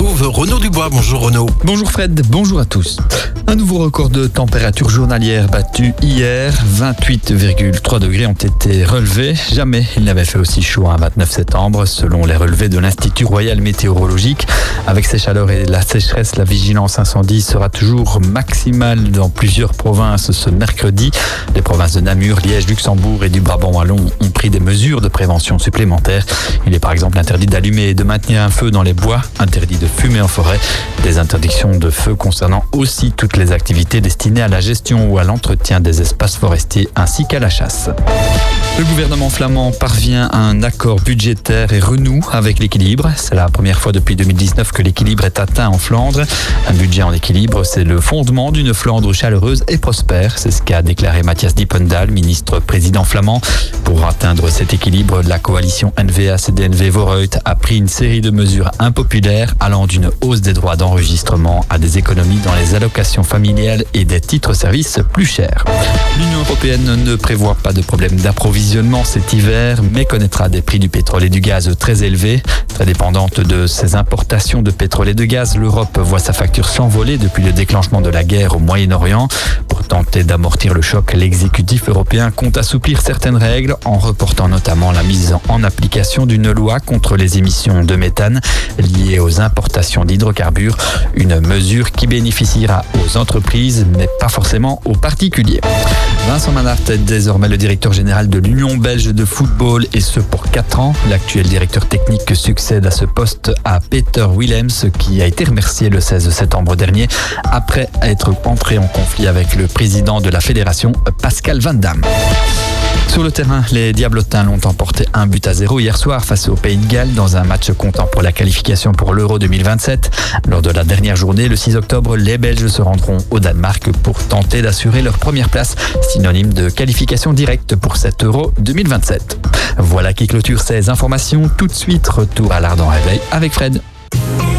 retrouve Renaud Dubois. Bonjour Renaud. Bonjour Fred, bonjour à tous. Un nouveau record de température journalière battu hier. 28,3 degrés ont été relevés. Jamais il n'avait fait aussi chaud un 29 septembre, selon les relevés de l'Institut Royal Météorologique. Avec ces chaleurs et la sécheresse, la vigilance incendie sera toujours maximale dans plusieurs provinces ce mercredi. Les provinces de Namur, Liège, Luxembourg et du Brabant wallon ont pris des mesures de prévention supplémentaires. Il est par exemple interdit d'allumer et de maintenir un feu dans les bois, interdit de fumer en forêt. Des interdictions de feu concernant aussi toutes les activités destinées à la gestion ou à l'entretien des espaces forestiers ainsi qu'à la chasse. Le gouvernement flamand parvient à un accord budgétaire et renoue avec l'équilibre. C'est la première fois depuis 2019 que l'équilibre est atteint en Flandre. Un budget en équilibre, c'est le fondement d'une Flandre chaleureuse et prospère. C'est ce qu'a déclaré Matthias Diependaal, ministre-président flamand. Pour atteindre cet équilibre, la coalition N-VA-CD-N-V Vooruit a pris une série de mesures impopulaires allant d'une hausse des droits d'enregistrement à des économies dans les allocations familiales et des titres-services plus chers. L'Union européenne ne prévoit pas de problème d'approvisionnement cet hiver, mais connaîtra des prix du pétrole et du gaz très élevés. Très dépendante de ses importations de pétrole et de gaz, l'Europe voit sa facture s'envoler depuis le déclenchement de la guerre au Moyen-Orient. Pour tenter d'amortir le choc, l'exécutif européen compte assouplir certaines règles en reportant notamment la mise en application d'une loi contre les émissions de méthane liées aux importations d'hydrocarbures. Une mesure qui bénéficiera aux entreprises, mais pas forcément aux particuliers. Vincent Manhart est désormais le directeur général de l'Union belge de football et ce pour 4 ans. L'actuel directeur technique succède à ce poste à Peter Willems qui a été remercié le 16 septembre dernier après être entré en conflit avec le président de la fédération, Pascal Van Damme. Sur le terrain, les Diablotins l'ont emporté 1-0 hier soir face au Pays de Galles dans un match comptant pour la qualification pour l'Euro 2027. Lors de la dernière journée, le 6 octobre, les Belges se rendront au Danemark pour tenter d'assurer leur première place, synonyme de qualification directe pour cet Euro 2027. Voilà qui clôture ces informations. Tout de suite, retour à l'Ardent Réveil avec Fred.